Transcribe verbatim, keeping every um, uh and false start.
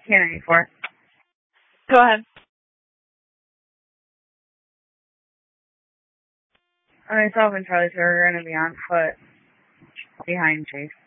Can't anymore. Go ahead. Myself and Charlie Sir are going to be on foot behind Chase.